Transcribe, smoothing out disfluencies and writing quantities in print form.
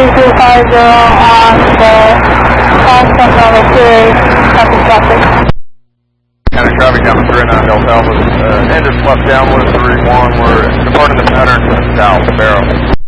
3250 on the crossing number 2, copy traffic. County traffic down to 39 Delta Alpha, end is left downwind 31, we're departing the pattern to the south, Barrow.